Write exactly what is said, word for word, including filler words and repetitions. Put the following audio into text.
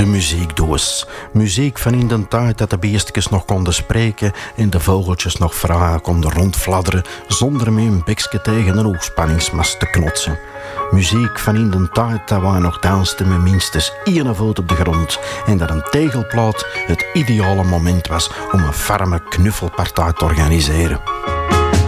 De muziekdoos. Muziek van in de tijd dat de beestjes nog konden spreken en de vogeltjes nog vragen konden rondfladderen zonder met hun bekje tegen een hoogspanningsmast te knotsen. Muziek van in de tijd dat wij nog dansten met minstens één voet op de grond en dat een tegelplaat het ideale moment was om een ferme knuffelpartij te organiseren.